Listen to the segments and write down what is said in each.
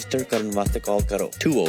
Register करने वास्ते call करो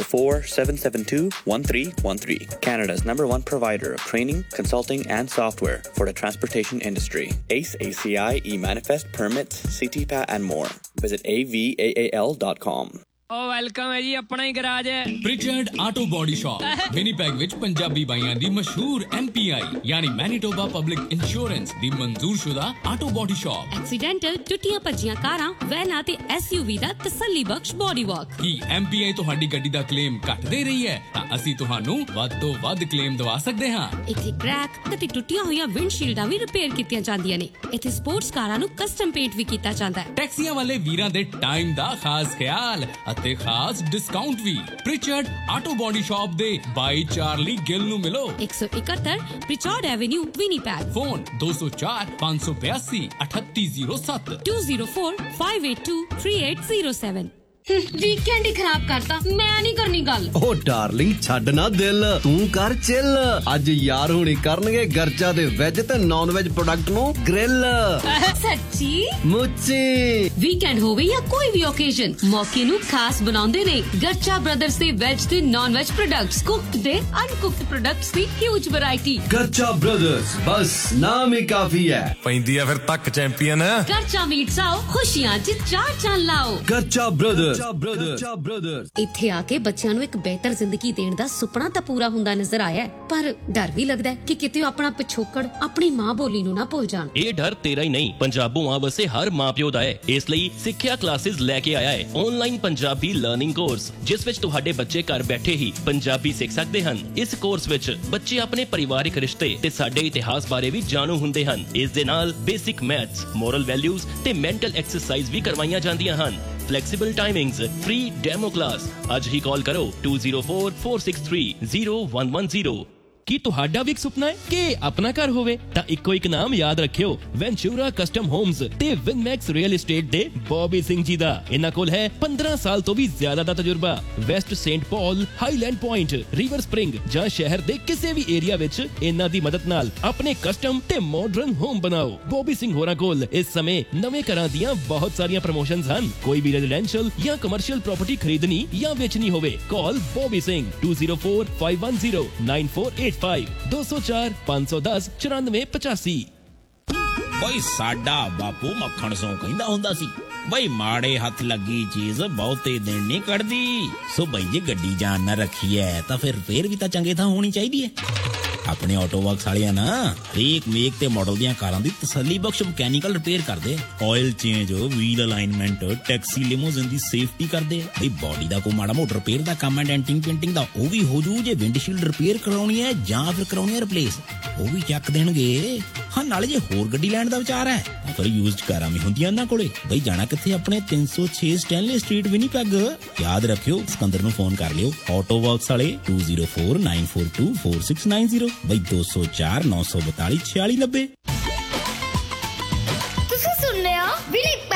2047721313. Canada's #1 provider of training, consulting and software for the transportation industry. ACE, ACI, eManifest, permits, CTPAT and more. Visit avaal.com. Welcome ਹੈ ਜੀ ਆਪਣਾ ਹੀ garage ਹੈ ਪ੍ਰਿਚਰਡ auto body shop Winnipeg ਵਿੱਚ ਪੰਜਾਬੀ ਬਾਈਆਂ ਦੀ ਮਸ਼ਹੂਰ MPI ਯਾਨੀ ਮੈਨੀਟੋਬਾ ਪਬਲਿਕ ਇੰਸ਼ੋਰੈਂਸ ਦੀ ਮਨਜ਼ੂਰਸ਼ੁਦਾ auto body shop accidental ਟੁੱਟੀਆਂ ਭੱਜੀਆਂ ਕਾਰਾਂ ਵੈਨਾਂ ਤੇ SUV ਦਾ ਤਸੱਲੀ ਬਖਸ਼ ਬੋਡੀ ਵਾਕ ਕੀ MPI ਤੁਹਾਡੀ ਗੱਡੀ ਦਾ ਕਲੇਮ ਘੱਟ ਦੇ ਰਹੀ ਹੈ ਤਾਂ ਅਸੀਂ ਤੁਹਾਨੂੰ ਵੱਧ ਤੋਂ ਵੱਧ ਕਲੇਮ ਦਵਾ ਸਕਦੇ ਹਾਂ ਇੱਥੇ ਕ੍ਰੈਕ ਅਤੇ ਟੁੱਟੀਆਂ ਹੋਈਆਂ ਵਿੰਡਸ਼ੀਲਡਾਂ ਵੀ ਰਿਪੇਅਰ ਕੀਤੀਆਂ ਜਾਂਦੀਆਂ ਨੇ ਇੱਥੇ ਸਪੋਰਟਸ ਕਾਰਾਂ ਨੂੰ ਕਸਟਮ ਪੇਂਟ ਵੀ ਕੀਤਾ ਜਾਂਦਾ ਹੈ ਟੈਕਸੀਆਂ ਵਾਲੇ ਵੀਰਾਂ ਦੇ ਟਾਈਮ ਦਾ ਖਾਸ ਖਿਆਲ ਤੇ ਖਾਸ ਡਿਸਕਾਊਂਟ ਵੀ ਪ੍ਰਿਚਰਡ ਆਟੋ ਬੋਡੀ ਸ਼ਾਪ ਦੇ ਬਾਈ ਚਾਰਲੀ ਗਿੱਲ ਨੂੰ ਮਿਲੋ 171 ਪ੍ਰਿਚਰਡ ਐਵੇਨਿਊ ਵਿਨੀਪੈਗ ਫੋਨ 204582 3807 2045823807 ਵੀਕਐਂਡ ਹੀ ਖਰਾਬ ਕਰਤਾ ਮੈਂ ਨਹੀਂ ਕਰਨੀ ਗੱਲ ਓ ਡਾਰਲਿੰਗ ਛੱਡ ਨਾ ਦਿਲ ਤੂੰ ਕਰ ਚਿੱਲ ਅੱਜ ਯਾਰ ਹੁਣੀ ਕਰਨਗੇ ਗਰਚਾ ਦੇ ਵੈਜ ਤੇ ਨਾਨ ਵੈਜ ਪ੍ਰੋਡਕਟ ਨੂੰ ਗ੍ਰਿਲ ਸੱਚੀ ਮੁੱਚੀ ਵੀਕਐਂਡ ਹੋਵੇ ਜਾਂ ਕੋਈ ਵੀ ਓਕੇਜ਼ਨ ਮੌਕੇ ਨੂੰ ਖਾਸ ਬਣਾਉਂਦੇ ਨੇ ਗਰਚਾ ਬ੍ਰਦਰਸ ਦੇ ਵੈਜ ਤੇ ਨਾਨ ਵੈਜ ਪ੍ਰੋਡਕਟਸ ਕੁਕਡ ਤੇ ਅਨਕੁਕਡ ਪ੍ਰੋਡਕਟਸ ਦੀ ਹਿਊਜ ਵੈਰਾਈਟੀ ਗਰਚਾ ਬ੍ਰਦਰਸ ਬਸ ਨਾਮ ਹੀ ਕਾਫੀ ਹੈ ਪੈਂਦੀ ਆ ਫਿਰ ਤੱਕ ਚੈਂਪੀਅਨ ਗਰਚਾ ਮੀਟਸ ਆਓ ਖੁਸ਼ੀਆਂ 'ਚ ਚਾਰ ਚੰਨ ਲਾਓ ਗਰਚਾ ਬ੍ਰਦਰਸ ਇੱਥੇ ਆ ਕੇ ਬੱਚਿਆਂ ਨੂੰ ਇੱਕ ਬਿਹਤਰ ਜ਼ਿੰਦਗੀ ਦੇਣ ਦਾ ਸੁਪਨਾ ਤਾਂ ਪੂਰਾ ਹੁੰਦਾ ਨਜ਼ਰ ਆਇਆ ਪਰ ਡਰ ਵੀ ਲੱਗਦਾ ਕਿ ਕਿਤੇ ਆਪਣਾ ਪਿਛੋਕੜ ਆਪਣੀ ਮਾਂ ਬੋਲੀ ਨੂੰ ਨਾ ਭੁੱਲ ਜਾਣ ਇਹ ਡਰ ਤੇਰਾ ਹੀ ਨਹੀਂ ਪੰਜਾਬੋਂ ਆ ਵਸੇ ਹਰ ਮਾਂ-ਪਿਓ ਦਾ ਹੈ ਇਸ ਲਈ ਸਿੱਖਿਆ ਕਲਾਸਿਸ ਲੈ ਕੇ ਆਇਆ ਹੈ ਆਨਲਾਈਨ ਪੰਜਾਬੀ ਲਰਨਿੰਗ ਕੋਰਸ ਜਿਸ ਵਿੱਚ ਤੁਹਾਡੇ ਬੱਚੇ ਘਰ ਬੈਠੇ ਹੀ ਪੰਜਾਬੀ ਸਿੱਖ ਸਕਦੇ ਹਨ ਇਸ ਕੋਰਸ ਵਿੱਚ ਬੱਚੇ ਆਪਣੇ ਪਰਿਵਾਰਿਕ ਰਿਸ਼ਤੇ ਤੇ ਸਾਡੇ ਇਤਿਹਾਸ ਬਾਰੇ ਵੀ ਜਾਣੂ ਹੁੰਦੇ ਹਨ ਇਸ ਦੇ ਨਾਲ ਬੇਸਿਕ ਮੈਥਸ ਮੋਰਲ ਵੈਲਿਊਜ਼ ਤੇ ਮੈਂਟਲ ਐਕਸਰਸਾਈਜ਼ ਵੀ ਕਰਵਾਈਆਂ ਜਾਂਦੀਆਂ ਹਨ Flexible timings, free demo class. ਅੱਜ ਹੀ ਕਾਲ ਕਰੋ 2044630110 ਕੀ ਤੁਹਾਡਾ ਵੀ ਇੱਕ ਸੁਪਨਾ ਹੈ ਕਿ ਆਪਣਾ ਘਰ ਹੋਵੇ ਤਾਂ ਇੱਕੋ ਇੱਕ ਨਾਮ ਯਾਦ ਰੱਖਿਓ ਵੈਂਚੂਰਾ ਕਸਟਮ ਹੋਮਸ ਤੇ ਵਿਨਮੈਕਸ ਰੀਅਲ ਏਸਟੇਟ ਦੇ ਬੌਬੀ ਸਿੰਘ ਜੀ ਦਾ ਇਹਨਾਂ ਕੋਲ ਹੈ 15 ਸਾਲ ਤੋਂ ਵੀ ਜ਼ਿਆਦਾ ਦਾ ਤਜਰਬਾ West Saint Paul Highland point river spring ਜਾਂ ਸ਼ਹਿਰ ਦੇ ਕਿਸੇ ਵੀ ਏਰੀਆ ਵਿੱਚ ਇਹਨਾਂ ਦੀ ਮਦਦ ਨਾਲ ਆਪਣੇ ਕਸਟਮ ਤੇ ਮਾਡਰਨ ਹੋਮ ਬਣਾਓ ਬੌਬੀ ਸਿੰਘ ਹੋਰਾਂ ਕੋਲ ਇਸ ਸਮੇਂ ਨਵੇਂ ਘਰਾਂ ਦੀਆਂ ਬਹੁਤ ਸਾਰੀਆਂ ਪ੍ਰਮੋਸ਼ਨਸ ਹਨ ਕੋਈ ਵੀ ਰੈਜ਼ੀਡੈਂਸ਼ੀਅਲ ਜਾਂ ਕਮਰਸ਼ੀਅਲ ਪ੍ਰਾਪਰਟੀ ਖਰੀਦਣੀ ਜਾਂ ਵੇਚਣੀ ਹੋਵੇ ਕਾਲ ਬੌਬੀ ਸਿੰਘ 2045109485 204 510 9485 ਬਈ ਸਾਡਾ ਬਾਪੂ ਮੱਖਣ ਸੋਂ ਕਹਿੰਦਾ ਹੁੰਦਾ ਸੀ ਬਈ ਮਾੜੇ ਹੱਥ ਲੱਗੀ ਚੀਜ਼ ਬਹੁਤੇ ਦਿਨ ਨਹੀਂ ਕੱਢਦੀ ਸੋ ਬਈ ਜੇ ਗੱਡੀ ਜਾਨ ਨਾ ਰੱਖੀ ਐ ਤਾਂ ਫਿਰ ਰਿਪੇਅਰ ਵੀ ਤਾਂ ਚੰਗੇ ਥਾਂ ਹੋਣੀ ਚਾਹੀਦੀ ਐ ਆਪਣੇ ਆਟੋ ਵਰਕਸ ਵਾਲਿਆਂ ਨਾ ਹਰੇਕ ਮੇਕ ਤੇ ਮਾਡਲ ਦੀਆਂ ਕਾਰਾਂ ਦੀ ਤਸੱਲੀ ਬਖਸ਼ ਮਕੈਨੀਕਲ ਰਿਪੇਅਰ ਕਰਦੇ oil change wheel alignment taxi ਲਿਮੋਜ਼ਨ ਦੀ ਸੇਫਟੀ ਕਰਦੇ ਬਈ ਬੋਡੀ ਦਾ ਕੋਈ ਮਾੜਾ ਮੋਟਾ ਰਿਪੇਅਰ ਦਾ ਕੰਮ ਹੈ ਡੈਂਟਿੰਗ ਪੇਂਟਿੰਗ ਦਾ ਉਹ ਵੀ ਹੋ ਜੂ ਜੇ ਵਿੰਡਸ਼ੀਲਡ ਰਿਪੇਅਰ ਕਰਾਉਣੀ ਹੈ ਜਾਂ ਫਿਰ ਕਰਾਉਣੀ ਹੈ ਰਿਪਲੇਸ ਉਹ ਵੀ ਚੱਕ ਦੇਣਗੇ ਹਾਂ ਨਾਲੇ ਜੇ ਹੋਰ ਗੱਡੀ ਲੈਣ ਦਾ ਵਿਚਾਰ ਹੈ ਤਾਂ ਫਿਰ ਯੂਜ਼ਡ ਕਾਰਾਂ ਵੀ ਹੁੰਦੀਆਂ ਉਹਨਾਂ ਕੋਲੇ ਬਈ ਜਾਣਾ ਕਿੱਥੇ ਆਪਣੇ 306 ਸਟੈਨਲੇ ਸਟਰੀਟ ਵਿਨੀਪੈਗ ਯਾਦ ਰੱਖਿਓ ਸਿਕੰਦਰ ਨੂੰ ਫੋਨ ਕਰ ਲਿਓ ਆਟੋ ਵਰਕਸ ਵਾਲੇ 2049424690 ਬਈ 204 942 4690 ਤੁਸੀਂ ਸੁਣ ਰਹੇ ਹੋ